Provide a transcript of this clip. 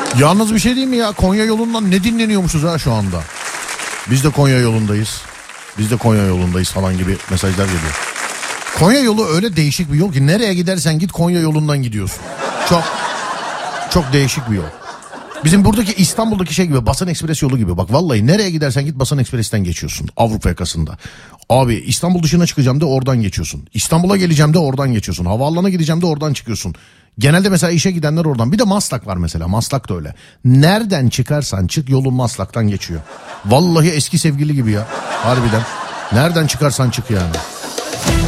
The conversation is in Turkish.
Yalnız bir şey diyeyim mi ya? Konya yolundan ne dinleniyormuşuz ha şu anda? Biz de Konya yolundayız. Biz de Konya yolundayız falan gibi mesajlar geliyor. Konya yolu öyle değişik bir yol ki nereye gidersen git Konya yolundan gidiyorsun. Çok değişik bir yol. Bizim buradaki İstanbul'daki şey gibi, Basan Ekspres yolu gibi. Bak vallahi nereye gidersen git Basan Ekspres'ten geçiyorsun Avrupa yakasında. Abi İstanbul dışına çıkacağım da oradan geçiyorsun. İstanbul'a geleceğim de oradan geçiyorsun. Havaalanına gideceğim de oradan çıkıyorsun. Genelde mesela işe gidenler oradan. Bir de Maslak var mesela. Maslak da öyle. Nereden çıkarsan çık yolun Maslak'tan geçiyor. Vallahi eski sevgili gibi ya. Harbiden. Nereden çıkarsan çık yani.